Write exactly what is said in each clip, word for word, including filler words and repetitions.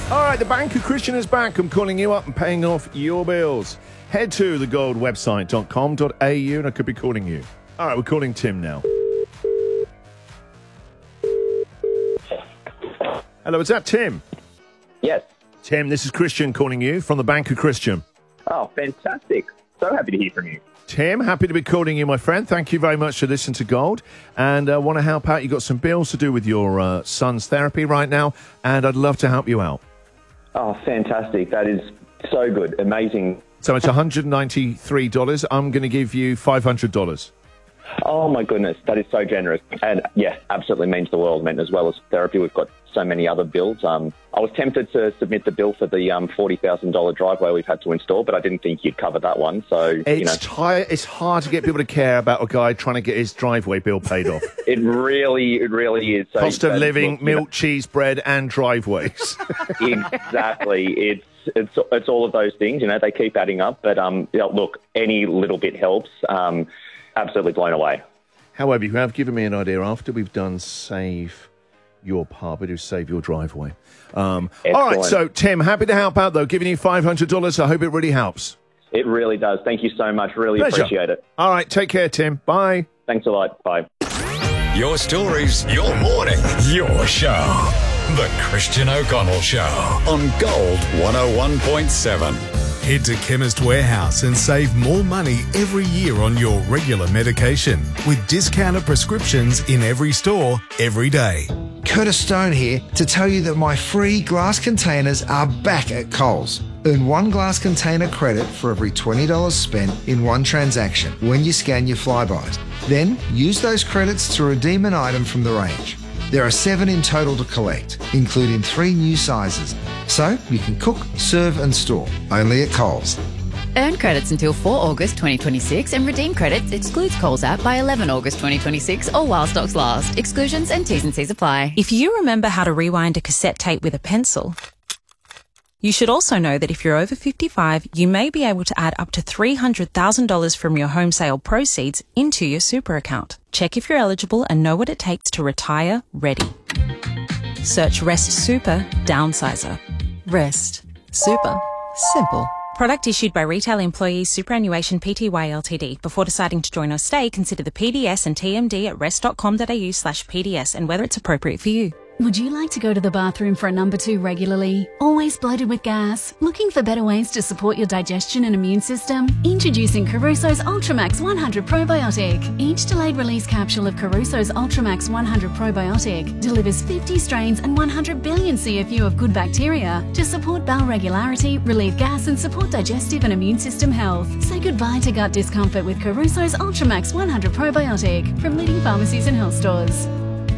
All right, the Bank of Christian is back. I'm calling you up and paying off your bills. Head to the gold website dot com dot a u and I could be calling you. All right, we're calling Tim now. Hello, is that Tim? Yes. Tim, this is Christian calling you from the Bank of Christian. Oh, fantastic. So happy to hear from you. Tim, happy to be calling you, my friend. Thank you very much for listening to Gold. And I uh, want to help out. You've got some bills to do with your uh, son's therapy right now, and I'd love to help you out. Oh, fantastic. That is so good. Amazing. So it's one hundred ninety-three dollars. I'm going to give you five hundred dollars. Oh, my goodness. That is so generous. And, yeah, absolutely means the world. I mean, as well as therapy, we've got so many other bills. Um, I was tempted to submit the bill for the um, forty thousand dollars driveway we've had to install, but I didn't think you'd cover that one. So, it's you know. Ti- it's hard to get people to care about a guy trying to get his driveway bill paid off. It really, it really is. So, Cost of uh, living, look, milk, you know, cheese, bread, and driveways. Exactly. It's it's it's all of those things. You know, they keep adding up. But um, you know, look, any little bit helps. Um, absolutely blown away. However, you have given me an idea. After we've done Save Your Pub, we do Save Your Driveway. Um, all right, so Tim, happy to help out though. Giving you five hundred dollars. I hope it really helps. It really does. Thank you so much. Really Pleasure. Appreciate it. All right, take care, Tim. Bye. Thanks a lot. Bye. Your stories, your morning, your show. The Christian O'Connell Show on Gold one oh one point seven. Head to Chemist Warehouse and save more money every year on your regular medication with discounted prescriptions in every store, every day. Curtis Stone here to tell you that my free glass containers are back at Coles. Earn one glass container credit for every twenty dollars spent in one transaction when you scan your Flybys. Then use those credits to redeem an item from the range. There are seven in total to collect, including three new sizes. So you can cook, serve and store, only at Coles. Earn credits until the fourth of August twenty twenty-six and redeem credits excludes Coles app by the eleventh of August twenty twenty-six or while stocks last. Exclusions and T's and C's apply. If you remember how to rewind a cassette tape with a pencil, you should also know that if you're over fifty-five, you may be able to add up to three hundred thousand dollars from your home sale proceeds into your super account. Check if you're eligible and know what it takes to retire ready. Search Rest Super Downsizer. Rest Super Simple. Product issued by Retail Employees Superannuation Pty Ltd. Before deciding to join or stay, consider the P D S and T M D at rest dot com dot a u slash P D S and whether it's appropriate for you. Would you like to go to the bathroom for a number two regularly? Always bloated with gas? Looking for better ways to support your digestion and immune system? Introducing Caruso's Ultramax one hundred Probiotic. Each delayed release capsule of Caruso's Ultramax one hundred Probiotic delivers fifty strains and one hundred billion C F U of good bacteria to support bowel regularity, relieve gas and support digestive and immune system health. Say goodbye to gut discomfort with Caruso's Ultramax one hundred Probiotic from leading pharmacies and health stores.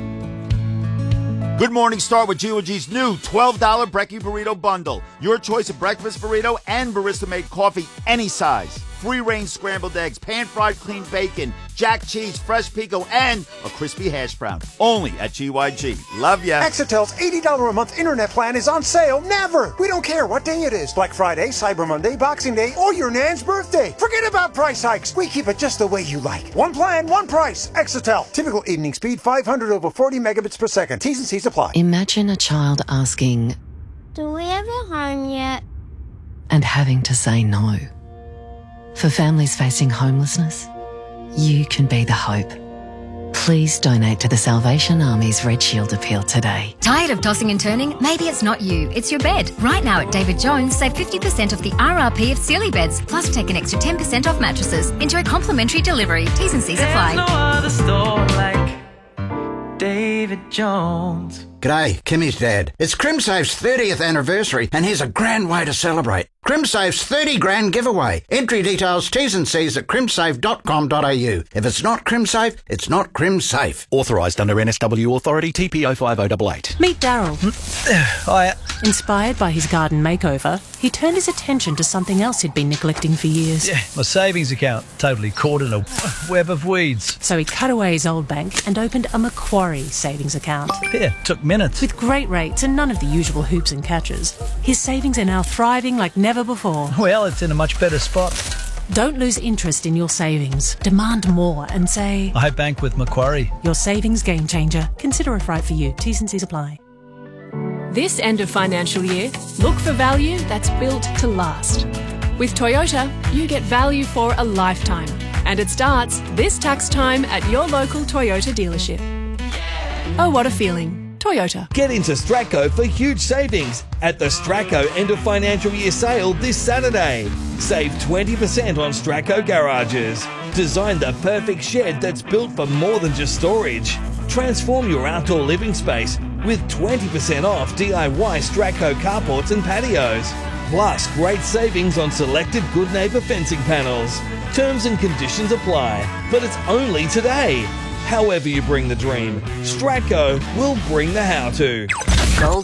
Good morning, start with G O G's new twelve dollars Brekkie Burrito Bundle. Your choice of breakfast burrito and barista-made coffee, any size. Free-range scrambled eggs, pan-fried clean bacon, jack cheese, fresh pico, and a crispy hash brown. Only at G Y G. Love ya. Exitel's eighty dollars a month internet plan is on sale never. We don't care what day it is. Black Friday, Cyber Monday, Boxing Day, or your nan's birthday. Forget about price hikes. We keep it just the way you like. One plan, one price. Exitel. Typical evening speed, five hundred over forty megabits per second. T's and C's apply. Imagine a child asking, "Do we have a home yet?" and having to say no. For families facing homelessness, you can be the hope. Please donate to the Salvation Army's Red Shield Appeal today. Tired of tossing and turning? Maybe it's not you, it's your bed. Right now at David Jones, save fifty percent off the R R P of Sealy beds, plus take an extra ten percent off mattresses. Enjoy complimentary delivery. T's and C's apply. There's no other store like David Jones. G'day, Kimmy's dad. It's CrimSafe's thirtieth anniversary, and here's a grand way to celebrate. CrimSafe's thirty grand giveaway. Entry details, T's and C's at crimsafe dot com dot a u. If it's not CrimSafe, it's not CrimSafe. Authorised under N S W Authority T P O five oh eight eight. Meet Daryl. Hiya. Inspired by his garden makeover, he turned his attention to something else he'd been neglecting for years. Yeah, my savings account, totally caught in a web of weeds. So he cut away his old bank and opened a Macquarie savings account. Yeah, took minutes. With great rates and none of the usual hoops and catches, his savings are now thriving like never before. Well, it's in a much better spot. Don't lose interest in your savings. Demand more and say, I bank with Macquarie. Your savings game changer. Consider if right for you. T's and C's apply. This end of financial year, look for value that's built to last. With Toyota, you get value for a lifetime. And it starts this tax time at your local Toyota dealership. Oh, what a feeling. Toyota. Get into Stratco for huge savings at the Stratco end of financial year sale this Saturday. Save twenty percent on Stratco garages. Design the perfect shed that's built for more than just storage. Transform your outdoor living space with twenty percent off D I Y Stratco carports and patios. Plus, great savings on selected Good Neighbour fencing panels. Terms and conditions apply, but it's only today. However you bring the dream, Stratco will bring the how-to.